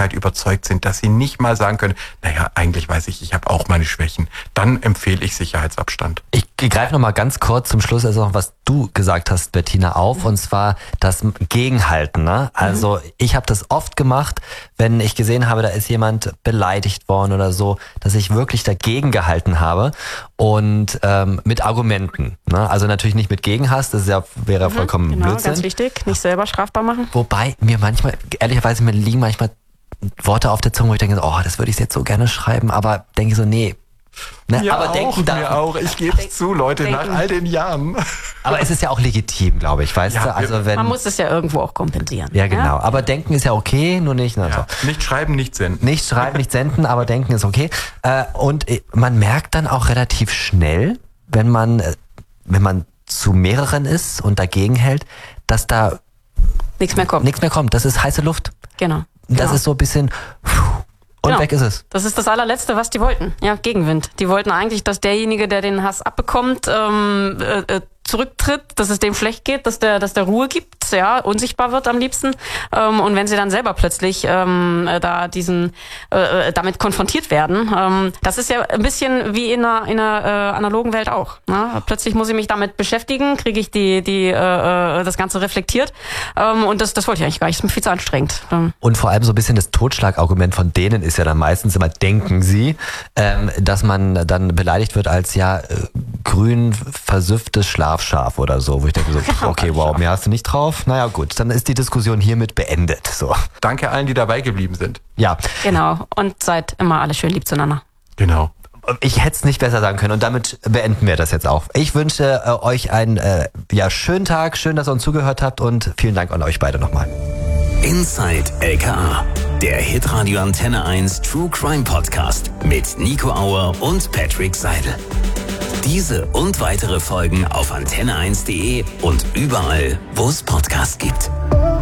Festigkeit überzeugt sind, dass sie nicht mal sagen können, naja, eigentlich weiß ich habe auch meine Schwächen. Dann empfehle ich Sicherheitsabstand. Ich greife noch mal ganz kurz zum Schluss also noch, was du gesagt hast, Bettina, auf, und zwar das Gegenhalten. Ne? Also ich habe das oft gemacht, wenn ich gesehen habe, da ist jemand beleidigt worden oder so, dass ich wirklich dagegen gehalten habe und mit Argumenten. Ne? Also natürlich nicht mit Gegenhass, das wäre vollkommen Blödsinn. Ganz wichtig, nicht selber strafbar machen. Wobei mir manchmal, ehrlicherweise, mir liegen manchmal Worte auf der Zunge, wo ich denke, oh, das würde ich jetzt so gerne schreiben, aber denke so, nee. Ne? Ja, aber auch, denken da. mir auch. Ich gebe es zu, Leute, nach all den Jahren. Aber es ist ja auch legitim, glaube ich, weißt du? Also wenn, man muss es ja irgendwo auch kompensieren. Ja, genau. Aber denken ist ja okay, nur nicht. Ja. Nicht schreiben, nicht senden. Nicht schreiben, nicht senden, aber denken ist okay. Und man merkt dann auch relativ schnell, wenn man zu mehreren ist und dagegen hält, dass da nichts mehr kommt. Das ist heiße Luft. Genau. Das ist so ein bisschen und weg ist es. Das ist das allerletzte, was die wollten. Ja, Gegenwind. Die wollten eigentlich, dass derjenige, der den Hass abbekommt, zurücktritt, dass es dem schlecht geht, dass der Ruhe gibt, ja, unsichtbar wird am liebsten. Und wenn sie dann selber plötzlich da damit konfrontiert werden, das ist ja ein bisschen wie in einer analogen Welt auch. Ne? Plötzlich muss ich mich damit beschäftigen, kriege ich das Ganze reflektiert. Und das wollte ich eigentlich gar nicht, das ist mir viel zu anstrengend. Und vor allem so ein bisschen das Totschlagargument von denen ist ja dann meistens immer, denken sie, dass man dann beleidigt wird als grün versüfftes Schlafschaf oder so, wo ich denke so, okay, wow, mehr hast du nicht drauf. Naja gut, dann ist die Diskussion hiermit beendet. So. Danke allen, die dabei geblieben sind. Ja. Genau, und seid immer alle schön lieb zueinander. Genau. Ich hätte es nicht besser sagen können und damit beenden wir das jetzt auch. Ich wünsche euch einen schönen Tag, schön, dass ihr uns zugehört habt und vielen Dank an euch beide nochmal. Inside LKA, der Hitradio Antenne 1 True Crime Podcast mit Nico Auer und Patrick Seidel. Diese und weitere Folgen auf antenne1.de und überall, wo es Podcasts gibt.